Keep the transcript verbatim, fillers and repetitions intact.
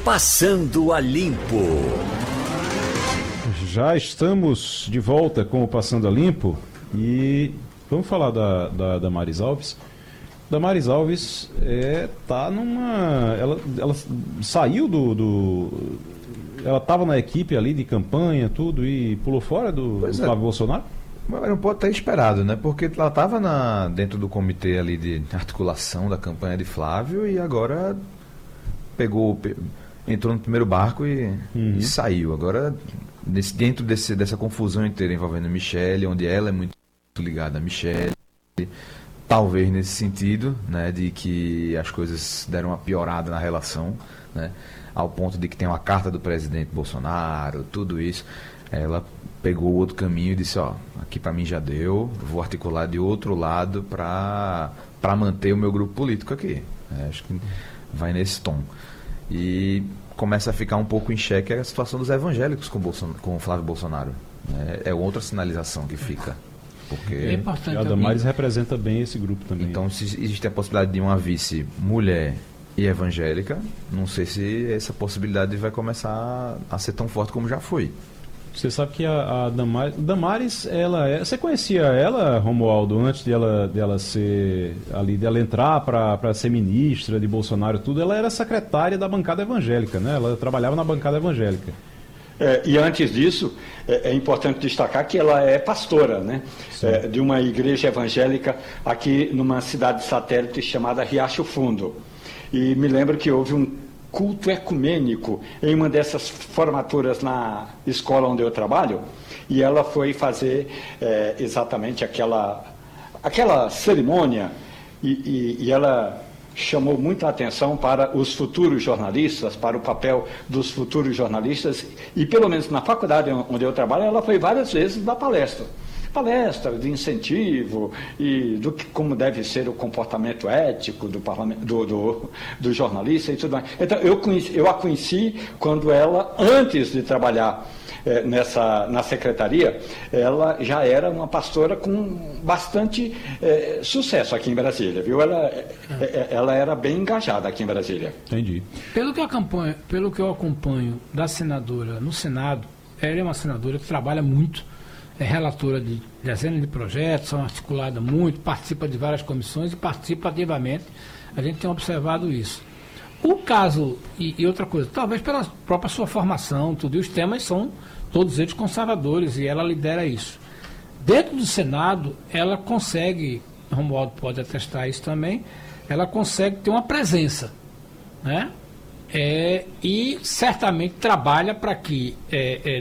Passando a Limpo. Já estamos de volta com o Passando a Limpo e vamos falar da, da, da Maris Alves. Damaris Alves é, tá numa... Ela, ela saiu do... do ela estava na equipe ali de campanha, tudo, e pulou fora do, do Flávio é. Bolsonaro? Mas não pode ter esperado, né? Porque ela estava dentro do comitê ali de articulação da campanha de Flávio e agora pegou, entrou no primeiro barco e, uhum. e saiu. Agora, nesse, dentro desse, dessa confusão inteira envolvendo Michele, onde ela é muito ligada a Michele, talvez nesse sentido, né, de que as coisas deram uma piorada na relação, né, ao ponto de que tem uma carta do presidente Bolsonaro, tudo isso. Ela pegou outro caminho e disse, ó, aqui para mim já deu, vou articular de outro lado para para manter o meu grupo político aqui. É, acho que vai nesse tom. E começa a ficar um pouco em xeque a situação dos evangélicos com, Bolson, com o Flávio Bolsonaro. É, é outra sinalização que fica. Porque é importante. A Damaris representa bem esse grupo também. Então, se existe a possibilidade de uma vice mulher e evangélica, não sei se essa possibilidade vai começar a ser tão forte como já foi. Você sabe que a, a Damaris, Damaris, ela é... Você conhecia ela, Romualdo, antes dela, dela ser ali, dela entrar para ser ministra de Bolsonaro e tudo? Ela era secretária da bancada evangélica, né? Ela trabalhava na bancada evangélica. É, e antes disso, é, é importante destacar que ela é pastora, né? É, de uma igreja evangélica aqui numa cidade satélite chamada Riacho Fundo. E me lembro que houve um culto ecumênico em uma dessas formaturas na escola onde eu trabalho, e ela foi fazer é, exatamente aquela, aquela cerimônia, e, e, e ela chamou muita atenção para os futuros jornalistas, para o papel dos futuros jornalistas, e pelo menos na faculdade onde eu trabalho, ela foi várias vezes dar palestra. Palestra de incentivo e do que, como deve ser o comportamento ético do, parlamento, do, do, do jornalista e tudo mais. Então, eu, conheci, eu a conheci quando ela, antes de trabalhar eh, nessa, na secretaria, ela já era uma pastora com bastante eh, sucesso aqui em Brasília, viu? Ela, eh, ela era bem engajada aqui em Brasília. Entendi. Pelo que eu acompanho, pelo que eu acompanho da senadora no Senado, ela é uma senadora que trabalha muito, é relatora de dezenas de projetos, são articulada muito, participa de várias comissões e participa ativamente. A gente tem observado isso. O caso, e, e outra coisa, talvez pela própria sua formação, tudo, e os temas são todos eles conservadores, e ela lidera isso. Dentro do Senado, ela consegue, Romualdo pode atestar isso também, ela consegue ter uma presença, né? É, e certamente trabalha para que... É, é,